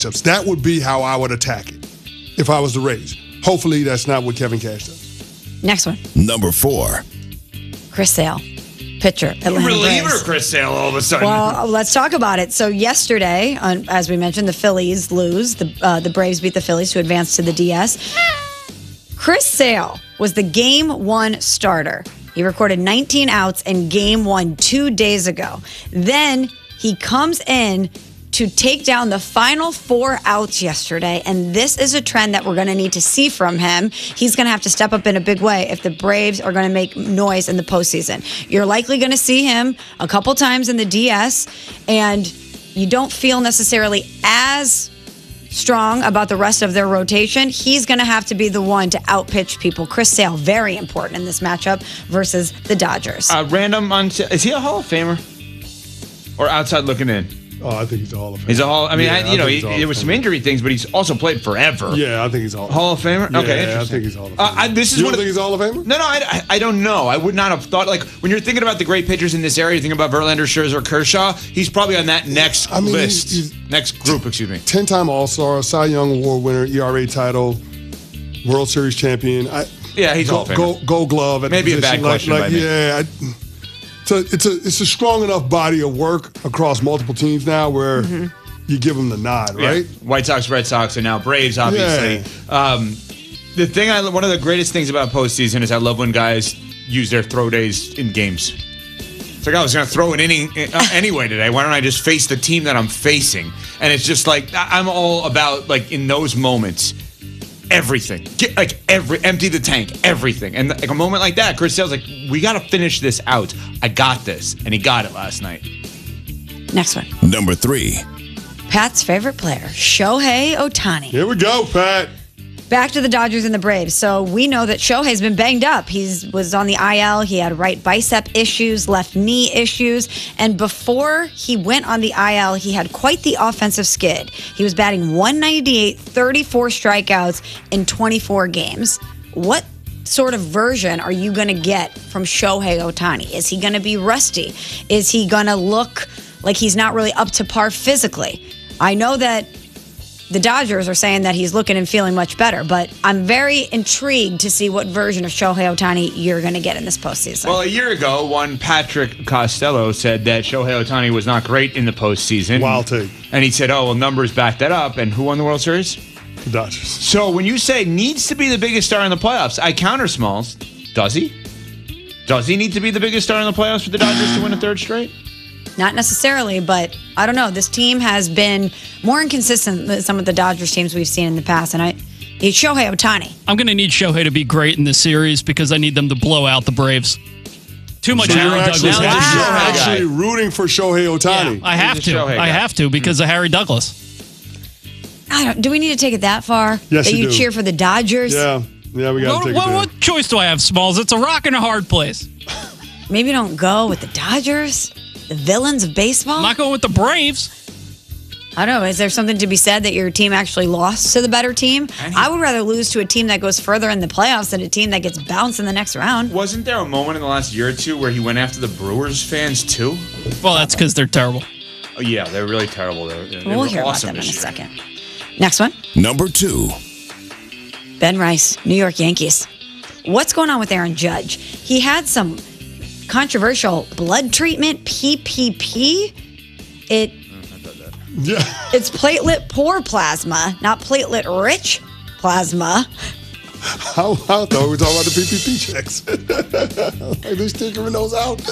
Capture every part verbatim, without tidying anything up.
matchups. That would be how I would attack it if I was the Rays. Hopefully, that's not what Kevin Cash does. Next one. Number four. Chris Sale, pitcher, Atlanta Reliever Braves. Chris Sale all of a sudden. Well, let's talk about it. So yesterday, on, as we mentioned, the Phillies lose. The uh, the Braves beat the Phillies to advance to the D S. Chris Sale was the game one starter. He recorded nineteen outs in game one two days ago. Then he comes in to take down the final four outs yesterday, and this is a trend that we're going to need to see from him. He's going to have to step up in a big way if the Braves are going to make noise in the postseason. You're likely going to see him a couple times in the D S, and you don't feel necessarily as strong about the rest of their rotation. He's going to have to be the one to outpitch people. Chris Sale, very important in this matchup versus the Dodgers. Uh, random on is he a Hall of Famer or outside looking in? Oh, I think he's a Hall of Famer. He's a Hall. I mean, Yeah, I, I you know, think he, he's a Hall there of was some Famer. injury things, but he's also played forever. Yeah, I think he's a Hall of Famer. Hall of Famer. Yeah, Okay, I interesting. think he's Hall of Famer. Uh, I, this is you one don't of think the, he's Hall of Famer? No, no, I, I don't know. I would not have thought, like, when you're thinking about the great pitchers in this area, you think about Verlander, Scherzer, Kershaw, he's probably on that next I mean, list. he's- he's- next group, excuse me. ten-time All-Star, Cy Young Award winner, E R A title, World Series champion. I, Yeah, he's go, Hall of Famer. Gold, gold glove. At Maybe the a bad position. Like- question like, by me. Yeah, I, it's, a, it's, a, it's a strong enough body of work across multiple teams now where you give them the nod, right? Yeah. White Sox, Red Sox, and now Braves, obviously. Um, the thing I, one of the greatest things about postseason is I love when guys use their throw days in games. It's like, I was going to throw an inning uh, anyway today. Why don't I just face the team that I'm facing? And it's just like, I- I'm all about, like, in those moments, everything. Get, like, every empty the tank, everything. And like a moment like that, Chris Sale's like, we got to finish this out. I got this. And he got it last night. Next one. Number three. Pat's favorite player, Shohei Ohtani. Here we go, Pat. Back to the Dodgers and the Braves. So we know that Shohei's been banged up. He was on the I L. He had right bicep issues, left knee issues. And before he went on the I L, he had quite the offensive skid. He was batting one ninety-eight, thirty-four strikeouts in twenty-four games. What sort of version are you going to get from Shohei Ohtani? Is he going to be rusty? Is he going to look like he's not really up to par physically? I know that the Dodgers are saying that he's looking and feeling much better, but I'm very intrigued to see what version of Shohei Ohtani you're going to get in this postseason. Well, a year ago, one Patrick Costello said that Shohei Ohtani was not great in the postseason. Wild take. And he said, oh, well, numbers back that up. And who won the World Series? The Dodgers. So when you say needs to be the biggest star in the playoffs, I counter Smalls. Does he? Does he need to be the biggest star in the playoffs for the Dodgers to win a third straight? Not necessarily, but I don't know. This team has been more inconsistent than some of the Dodgers teams we've seen in the past, and I it's Shohei Ohtani. I'm going to need Shohei to be great in this series because I need them to blow out the Braves. Too much So you're Harry actually, Douglas. Wow. you're Shohei actually guy. rooting for Shohei Ohtani. Yeah, I have He's a to. Shohei I guy. have to because of Harry Douglas. I don't. Do we need to take it that far? Yes, that you you do. cheer for the Dodgers? Yeah, yeah, we got to What, take what, it there. what choice do I have, Smalls? It's a rock and a hard place. Maybe don't go with the Dodgers, the villains of baseball. I'm not going with the Braves. I don't know. Is there something to be said that your team actually lost to the better team? I would rather lose to a team that goes further in the playoffs than a team that gets bounced in the next round. Wasn't there a moment in the last year or two where he went after the Brewers fans too? Well, that's because they're terrible. Oh, yeah, they're really terrible. They, they We'll were hear awesome about them in a this year. second. Next one. Number two. Ben Rice, New York Yankees. What's going on with Aaron Judge? He had some controversial blood treatment, P P P. It Yeah. it's platelet poor plasma, not platelet rich plasma. I, I thought we were talking about the P P P checks. Are they sticking those out?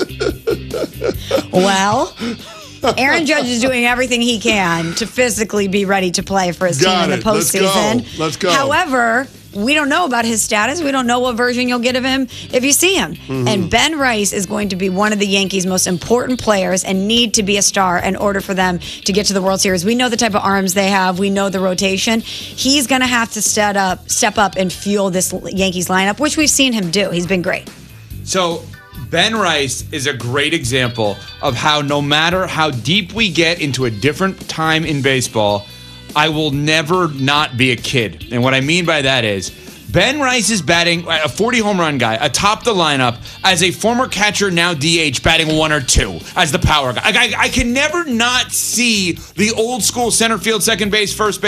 Well, Aaron Judge is doing everything he can to physically be ready to play for his Got team in it. the Let's go. postseason. Let's go. However, we don't know about his status. We don't know what version you'll get of him if you see him. Mm-hmm. And Ben Rice is going to be one of the Yankees' most important players and need to be a star in order for them to get to the World Series. We know the type of arms they have. We know the rotation. He's going to have to step up, step up and fuel this Yankees lineup, which we've seen him do. He's been great. So Ben Rice is a great example of how no matter how deep we get into a different time in baseball, I will never not be a kid. And what I mean by that is Ben Rice is batting a forty home run guy atop the lineup as a former catcher, now D H, batting one or two as the power guy. I, I, I can never not see the old school center field, second base, first base.